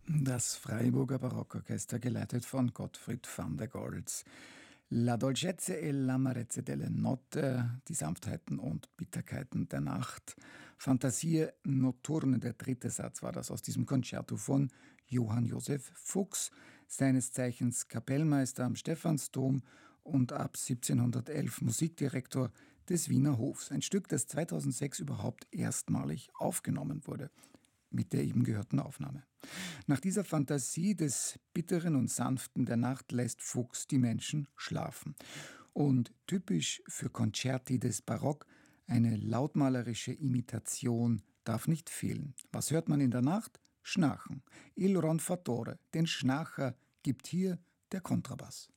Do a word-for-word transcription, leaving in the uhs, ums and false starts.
Das Freiburger Barockorchester, geleitet von Gottfried van der Goltz. La dolcezza e l'amarezza delle notte, die Sanftheiten und Bitterkeiten der Nacht. Fantasie notturne, der dritte Satz war das aus diesem Concerto von Johann Joseph Fuchs, seines Zeichens Kapellmeister am Stephansdom und ab siebzehnhundertelf Musikdirektor des Wiener Hofs. Ein Stück, das zweitausendsechs überhaupt erstmalig aufgenommen wurde, mit der eben gehörten Aufnahme. Nach dieser Fantasie des Bitteren und Sanften der Nacht lässt Fuchs die Menschen schlafen. Und typisch für Concerti des Barock, eine lautmalerische Imitation darf nicht fehlen. Was hört man in der Nacht? Schnarchen. Il ronfatore, den Schnarcher gibt hier der Kontrabass.